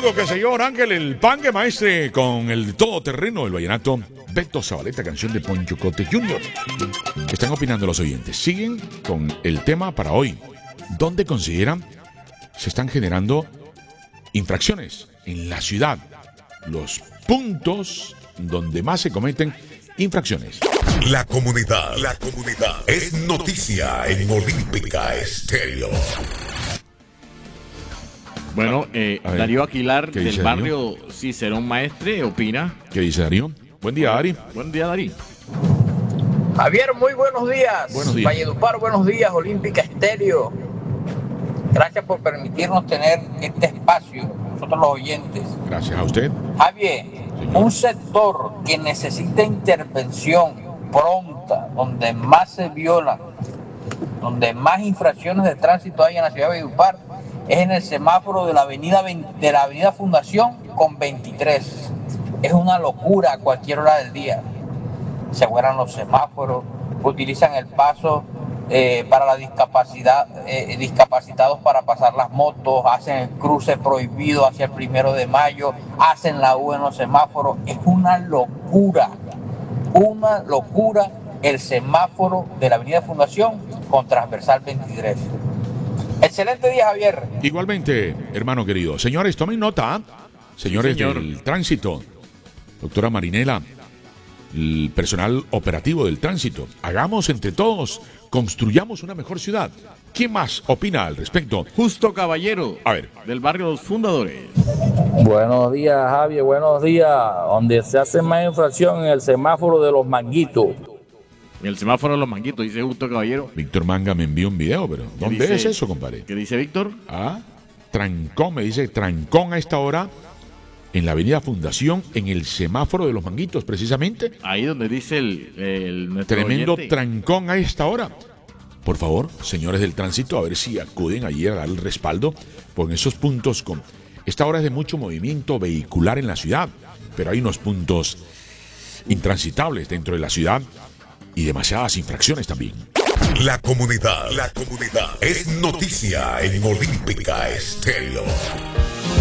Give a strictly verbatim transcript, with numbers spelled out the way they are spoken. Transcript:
luego que señor Ángel el Pangue Maestre con el todoterreno del vallenato Beto Zabaleta, canción de Poncho Cote junior Están opinando los oyentes. Siguen con el tema para hoy. ¿Dónde consideran se están generando infracciones en la ciudad? Los puntos donde más se cometen infracciones. La comunidad, la comunidad es noticia en Olímpica Estéreo. Bueno, eh, ver, Darío Aguilar del barrio Darío? Cicerón Maestre opina. ¿Qué dice Darío? Buen día, Ari. Buen día, Darío. Javier, muy buenos días. Buenos días. Valledupar, buenos días. Olímpica Estéreo. Gracias por permitirnos tener este espacio, nosotros los oyentes. Gracias a usted. Javier, Señor. un sector que necesita intervención pronta, donde más se violan, donde más infracciones de tránsito hay en la ciudad de Valledupar, es en el semáforo de la avenida, de la avenida Fundación con veintitrés. Es una locura a cualquier hora del día. Se vuelan los semáforos, utilizan el paso eh, para la discapacidad, eh, discapacitados para pasar las motos, hacen el cruce prohibido hacia el primero de mayo, hacen la U en los semáforos. Es una locura, una locura el semáforo de la avenida Fundación con transversal veintitrés. Excelente día, Javier. Igualmente, hermano querido. Señores, tomen nota. Señores Sí, señor. del tránsito. Doctora Marinela, el personal operativo del tránsito. Hagamos entre todos, construyamos una mejor ciudad. ¿Quién más opina al respecto? Justo Caballero. A ver. Del barrio Los Fundadores. Buenos días, Javier, buenos días. Donde se hace más infracción en el semáforo de los manguitos. En el semáforo de los manguitos, dice Justo Caballero. Víctor Manga me envió un video, pero ¿dónde dice? es eso, compadre? ¿Qué dice Víctor? Ah, trancón, me dice trancón a esta hora en la avenida Fundación, en el semáforo de los manguitos, precisamente. Ahí donde dice el, el nuestro Tremendo oyente. trancón a esta hora. Por favor, señores del tránsito, a ver si acuden allí a dar el respaldo, porque en esos puntos con... Esta hora es de mucho movimiento vehicular en la ciudad, pero hay unos puntos intransitables dentro de la ciudad y demasiadas infracciones también. La comunidad, la comunidad es noticia en Olímpica Estéreo.